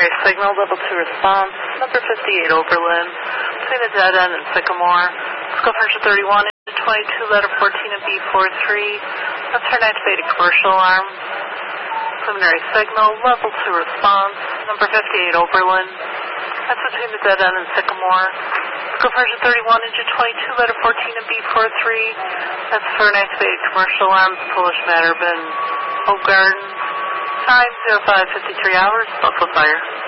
Preliminary signal, level 2 response, number 58 Oberlin, between the dead end and Sycamore. Scope 131 into 22, letter 14 and B43. That's her activated commercial alarm. Preliminary signal, level 2 response, number 58 Oberlin. That's between the dead end and Sycamore. Scope 131 into 22, letter 14 and B43. That's for an activated commercial alarm, Polish Matterbin, Oak Gardens. Time 05:53 hours, Buffalo Fire.